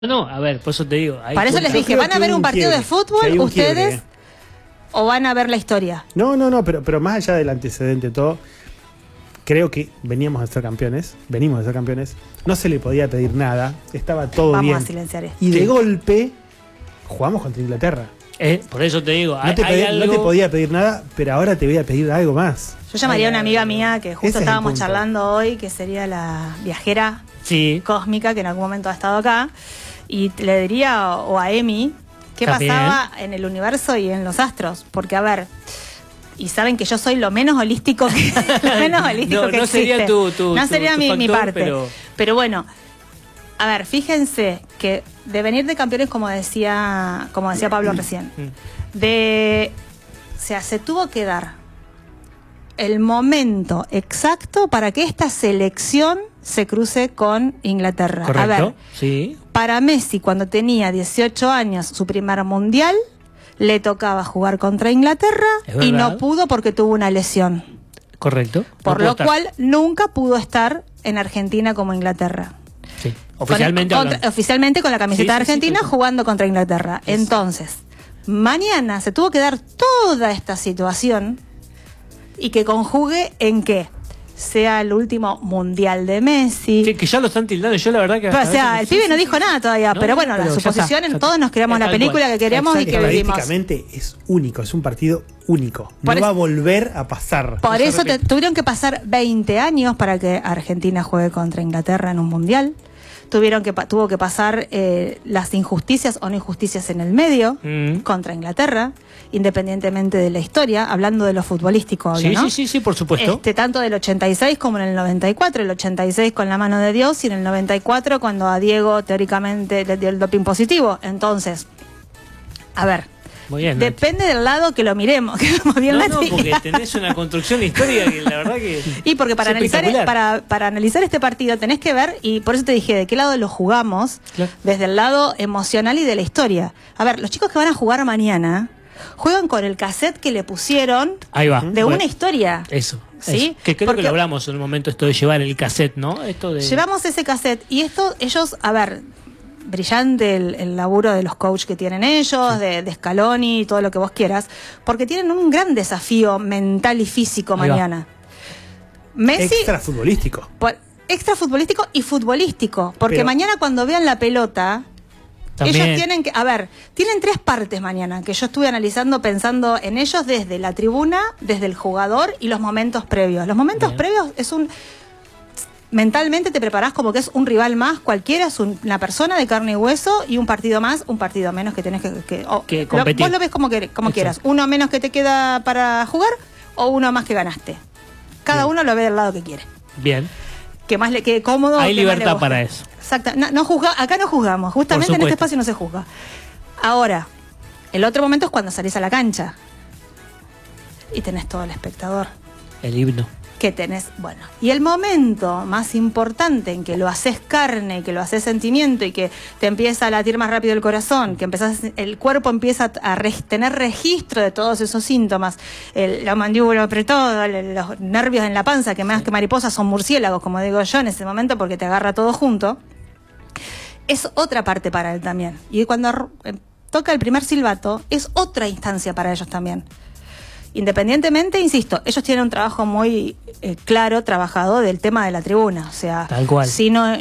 No, a ver, por eso te digo. Para eso les dije, ¿van a ver un partido de fútbol ustedes o van a ver la historia? No, pero más allá del antecedente todo, creo que venimos a ser campeones, no se le podía pedir nada, estaba todo bien. Vamos a silenciar esto. Y de golpe, jugamos contra Inglaterra. Por eso te digo, no te podía pedir nada, pero ahora te voy a pedir algo más. Yo llamaría a una amiga mía que justo estábamos charlando hoy, que sería la viajera cósmica, que en algún momento ha estado acá, y le diría, o a Emi, qué pasaba en el universo y en los astros, porque a ver, y saben que yo soy lo menos holístico que, no existe. Sería no sería mi factor, parte, pero bueno, a ver, fíjense que de venir de campeones, como decía Pablo recién, o sea, se tuvo que dar el momento exacto para que esta selección se cruce con Inglaterra. Correcto, a ver, sí. Para Messi, cuando tenía 18 años, su primer mundial, le tocaba jugar contra Inglaterra y no pudo porque tuvo una lesión. Correcto. Por lo cual nunca pudo estar en Argentina como Inglaterra. Sí. Oficialmente con la camiseta de Argentina jugando contra Inglaterra. Entonces, mañana se tuvo que dar toda esta situación y que conjugue en que sea el último mundial de Messi. Que ya lo están tildando, yo la verdad que... O sea, el pibe no dijo nada todavía, pero bueno, las suposiciones, todos nos creamos la película que queremos y que vivimos. Estadísticamente es único, es un partido único. No va a volver a pasar. Por eso tuvieron que pasar 20 años para que Argentina juegue contra Inglaterra en un mundial. Tuvo que pasar las injusticias o no injusticias en el medio contra Inglaterra, independientemente de la historia, hablando de lo futbolístico, ¿no? Sí, por supuesto. Tanto del 86 como en el 94, el 86 con la mano de Dios y en el 94 cuando a Diego teóricamente le dio el doping positivo. Entonces, a ver, bien, depende del lado que lo miremos. Que porque tenés una construcción histórica que la verdad que... Y porque para analizar este partido tenés que ver, y por eso te dije, de qué lado lo jugamos, desde el lado emocional y de la historia. A ver, los chicos que van a jugar mañana juegan con el cassette que le pusieron de una historia. Eso. ¿Sí? Que creo que lo hablamos en un momento, esto de llevar el cassette, ¿no? Llevamos ese cassette y ellos, a ver... brillante el laburo de los coaches que tienen ellos, de Scaloni y todo lo que vos quieras, porque tienen un gran desafío mental y físico mañana. Messi, extra futbolístico y futbolístico, porque mañana cuando vean la pelota, ellos tienen que, tienen 3 partes mañana, que yo estuve analizando pensando en ellos desde la tribuna, desde el jugador y los momentos previos. Los momentos previos es mentalmente te preparás como que es un rival más, cualquiera, es una persona de carne y hueso y un partido más, un partido menos que tenés que competir. Vos lo ves como quieras, uno menos que te queda para jugar o uno más que ganaste. Cada uno lo ve del lado que quiere. Bien. Que más le quede cómodo. Hay libertad para eso. Exacto. Acá no juzgamos, justamente en este espacio no se juzga. Ahora, el otro momento es cuando salís a la cancha y tenés todo el espectador. El himno. Que tenés, y el momento más importante en que lo haces carne, que lo haces sentimiento y que te empieza a latir más rápido el corazón, que el cuerpo empieza a tener registro de todos esos síntomas, la mandíbula apretada, los nervios en la panza, que más que mariposas son murciélagos, como digo yo en ese momento, porque te agarra todo junto, es otra parte para él también. Y cuando toca el primer silbato, es otra instancia para ellos también. Independientemente, insisto, ellos tienen un trabajo muy claro, trabajado del tema de la tribuna, o sea, tal cual. Si la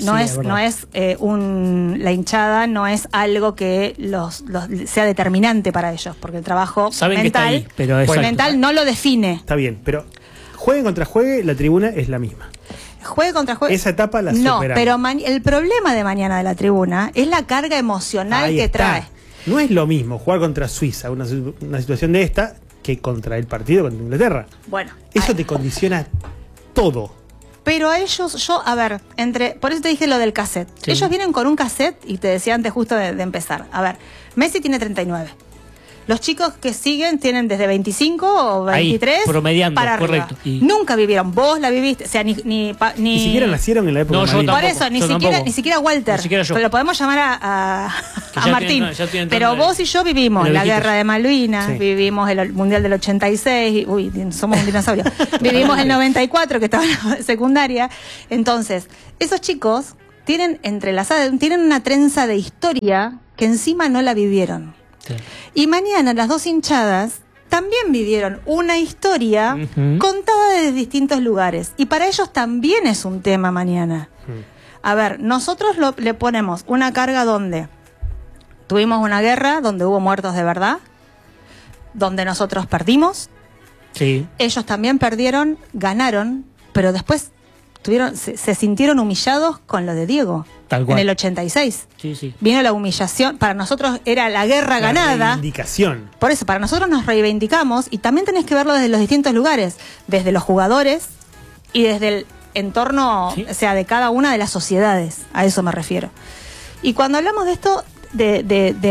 hinchada no es algo que sea determinante para ellos, porque el trabajo mental, mental no lo define. Está bien, pero juegue contra juegue, la tribuna es la misma. Juegue contra juegue. Esa etapa la superamos. No, pero el problema de mañana de la tribuna es la carga emocional que trae. No es lo mismo jugar contra Suiza, una situación de esta, que contra el partido contra Inglaterra. Eso te condiciona todo. Pero a ellos, por eso te dije lo del cassette. Ellos vienen con un cassette, y te decía antes justo de empezar. Messi tiene 39. Los chicos que siguen tienen desde 25 o 23 ahí, promediando, para arriba. Correcto. Nunca vivieron, vos la viviste, o sea, ni siquiera nacieron en la época de Malvinas. Por eso, ni siquiera Walter, ni siquiera pero lo podemos llamar a Martín. Pero vos y yo vivimos la guerra de Malvinas, vivimos el Mundial del 86, somos un dinosaurio. Vivimos el 94, que estaba en la secundaria. Entonces, esos chicos tienen entrelazada, tienen una trenza de historia que encima no la vivieron. Sí. Y mañana las dos hinchadas también vivieron una historia Ujú. contada desde distintos lugares. Y para ellos también es un tema mañana. A ver, nosotros le ponemos una carga donde tuvimos una guerra, donde hubo muertos de verdad, donde nosotros perdimos, Sí. ellos también perdieron, ganaron, pero después se sintieron humillados con lo de Diego. Tal cual. En el 86. Sí, sí. Vino la humillación, para nosotros era la guerra La ganada. reivindicación. Por eso, para nosotros nos reivindicamos y también tenés que verlo desde los distintos lugares, desde los jugadores y desde el entorno, Sí. o sea, de cada una de las sociedades, a eso me refiero. Y cuando hablamos de esto, de